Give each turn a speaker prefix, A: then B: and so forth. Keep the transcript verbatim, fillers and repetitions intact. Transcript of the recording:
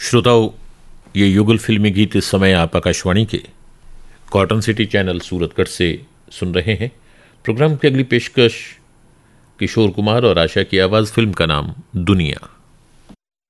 A: श्रोताओं, ये युगल फिल्मी गीत इस समय आप आकाशवाणी के कॉटन सिटी चैनल सूरतगढ़ से सुन रहे हैं। प्रोग्राम की अगली पेशकश किशोर कुमार और आशा की आवाज़, फिल्म का नाम दुनिया।